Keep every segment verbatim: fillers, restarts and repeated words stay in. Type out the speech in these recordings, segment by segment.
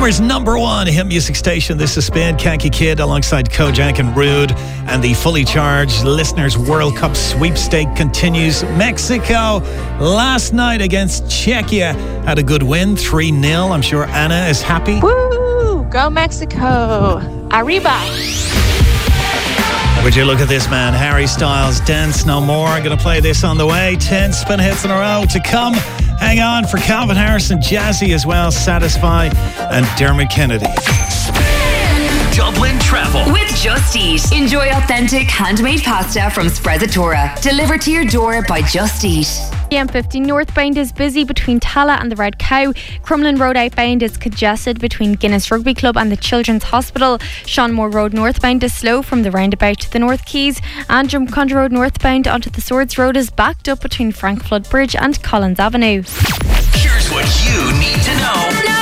Summer's number one hit music station. This is Spin, Kanky Kid alongside Kojak and Rude. And the fully charged Listeners World Cup sweepstake continues. Mexico last night against Czechia had a good win, three nil. I'm sure Anna is happy. Woo! Go Mexico! Arriba! Would you look at this man, Harry Styles, Dance No More. I'm going to play this on the way. ten spin hits in a row to come. Hang on for Calvin Harris and Jazzy as well. Satisfy and Dermot Kennedy. Dublin Travel with Just Eat. Enjoy authentic handmade pasta from Sprezzatura, delivered to your door by Just Eat. The M fifty northbound is busy between Tala and the Red Cow. Crumlin Road outbound is congested between Guinness Rugby Club and the Children's Hospital. Seanmore Road northbound is slow from the roundabout to the North Quays. And Drumcondra Road northbound onto the Swords Road is backed up between Frank Flood Bridge and Collins Avenue. Here's what you need to know now.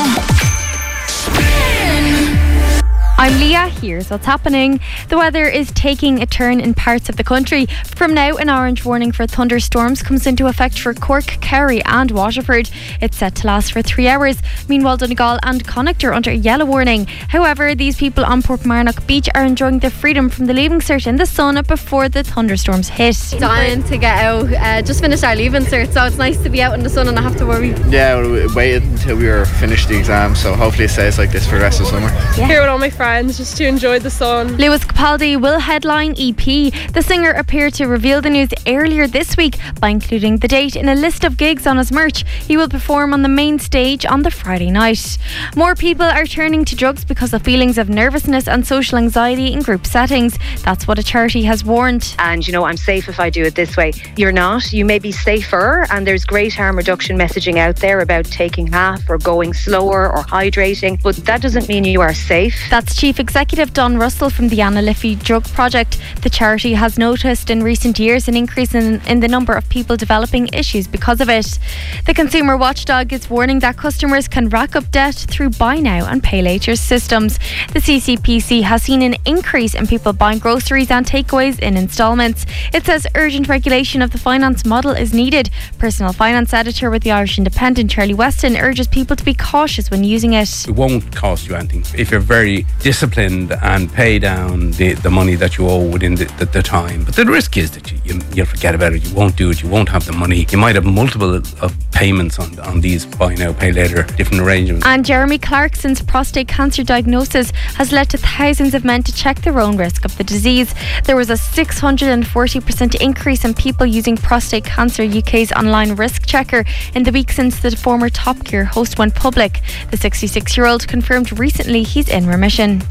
I'm Leah, here's what's happening. The weather is taking a turn in parts of the country. From now, an orange warning for thunderstorms comes into effect for Cork, Kerry and Waterford. It's set to last for three hours. Meanwhile, Donegal and Connacht are under a yellow warning. However, these people on Portmarnock Beach are enjoying the freedom from the leaving cert in the sun before the thunderstorms hit. Dying to get out. Uh, just finished our leaving cert, so it's nice to be out in the sun and not have to worry. Yeah, we waited until we were finished the exam, so hopefully it stays like this for the rest of the summer. Yeah. Here with all my friends. Just to enjoy the sun. Lewis Capaldi will headline E P. The singer appeared to reveal the news earlier this week by including the date in a list of gigs on his merch. He will perform on the main stage on the Friday night. More people are turning to drugs because of feelings of nervousness and social anxiety in group settings. That's what a charity has warned. And you know, I'm safe if I do it this way. You're not. You may be safer, and there's great harm reduction messaging out there about taking half or going slower or hydrating, but that doesn't mean you are safe. That's Chief Executive Don Russell from the Anna Liffey Drug Project. The charity has noticed in recent years an increase in, in the number of people developing issues because of it. The Consumer Watchdog is warning that customers can rack up debt through buy now and pay later systems. The C C P C has seen an increase in people buying groceries and takeaways in instalments. It says urgent regulation of the finance model is needed. Personal finance editor with the Irish Independent, Charlie Weston, urges people to be cautious when using it. It won't cost you anything if you're very disciplined and pay down the, the money that you owe within the, the, the time. But the risk is that you, you, you'll forget about it, you won't do it, you won't have the money. You might have multiple of payments on, on these buy now, pay later, different arrangements. And Jeremy Clarkson's prostate cancer diagnosis has led to thousands of men to check their own risk of the disease. There was a six hundred forty percent increase in people using Prostate Cancer U K's online risk checker in the week since the former Top Gear host went public. The sixty-six-year-old confirmed recently he's in remission.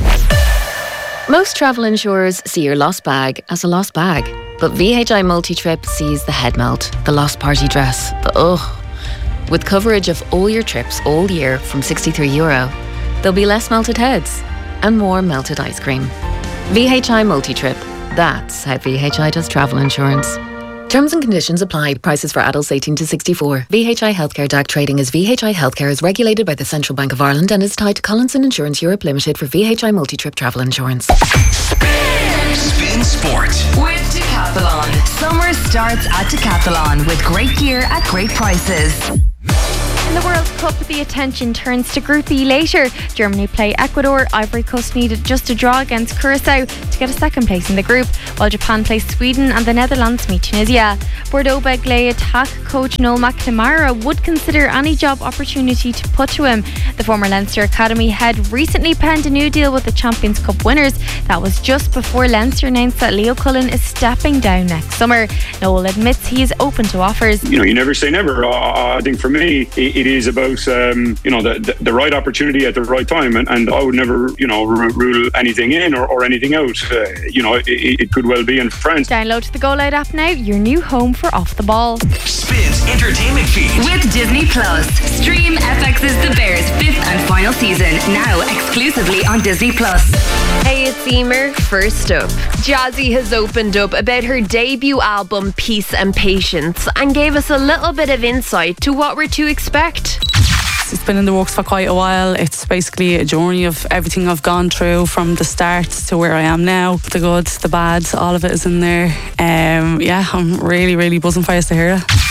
Most travel insurers see your lost bag as a lost bag, but V H I Multi-Trip sees the head melt, the lost party dress, the ugh. With coverage of all your trips all year from sixty-three euro, there'll be less melted heads and more melted ice cream. V H I Multi-Trip, that's how V H I does travel insurance. Terms and conditions apply. Prices for adults eighteen to sixty-four. V H I Healthcare D A C trading as V H I Healthcare is regulated by the Central Bank of Ireland and is tied to Collinson Insurance Europe Limited for V H I Multi-Trip travel insurance. Spin, Spin Sport with Decathlon. Summer starts at Decathlon with great gear at great prices. In the World Cup, the attention turns to Group E later. Germany play Ecuador. Ivory Coast needed just a draw against Curacao to get a second place in the group, while Japan plays Sweden and the Netherlands meet Tunisia. Bordeaux Begley attack coach Noel McNamara would consider any job opportunity to put to him. The former Leinster Academy head recently penned a new deal with the Champions Cup winners. That was just before Leinster announced that Leo Cullen is stepping down next summer. Noel admits he is open to offers. You know, you never say never. I think for me, it is about um, you know the, the the right opportunity at the right time, and, and I would never you know r- rule anything in or, or anything out. Uh, you know, it, it could well be in France. Download the Go Loud app now, your new home for Off the Ball. Spins entertainment feed with Disney Plus. Stream F X's The Bears fifth and final season now exclusively on Disney Plus. Hey, it's Emer. First up, Jazzy has opened up about her debut album Peace and Patience and gave us a little bit of insight to what we're to expect. It's been in the works for quite a while. It's basically a journey of everything I've gone through from the start to where I am now. The good, the bad, all of it is in there. Um, yeah, I'm really, really buzzing for you to hear it.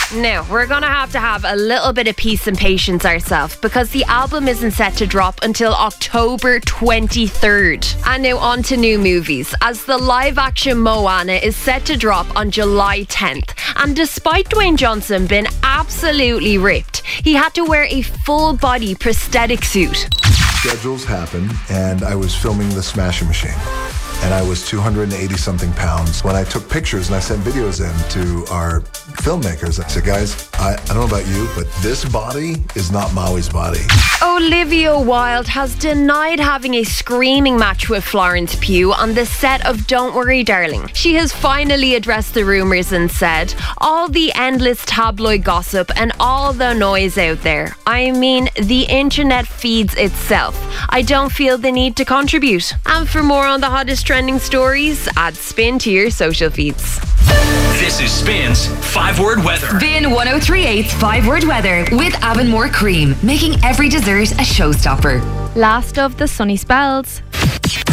Now, we're going to have to have a little bit of peace and patience ourselves because the album isn't set to drop until October twenty-third. And now on to new movies, as the live-action Moana is set to drop on July tenth. And despite Dwayne Johnson being absolutely ripped, he had to wear a full-body prosthetic suit. Schedules happen, and I was filming The Smashing Machine. And I was two hundred eighty something pounds. When I took pictures and I sent videos in to our filmmakers, I said, guys, I, I don't know about you, but this body is not Maui's body. Olivia Wilde has denied having a screaming match with Florence Pugh on the set of Don't Worry Darling. She has finally addressed the rumours and said, all the endless tabloid gossip and all the noise out there. I mean, the internet feeds itself. I don't feel the need to contribute. And for more on the hottest trending stories, add Spin to your social feeds. This is Spin's five-word weather. Spin one oh three point eight's five-word weather with Avonmore Cream, making every dessert a showstopper. Last of the sunny spells.